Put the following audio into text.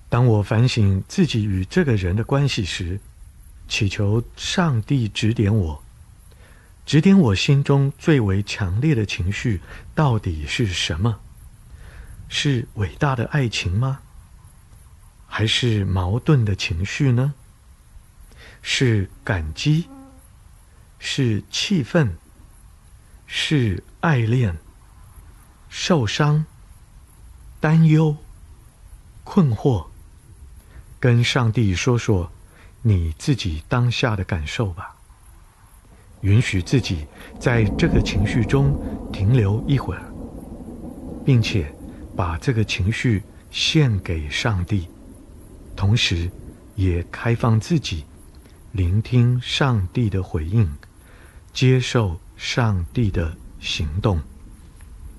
当我反省自己与这个人的关系时，祈求上帝指点我，指点我心中最为强烈的情绪到底是什么？是伟大的爱情吗？还是矛盾的情绪呢？是感激？是气愤？是爱恋？受伤？担忧？困惑？跟上帝说说你自己当下的感受吧，允许自己在这个情绪中停留一会儿，并且把这个情绪献给上帝，同时也开放自己，聆听上帝的回应，接受上帝的行动。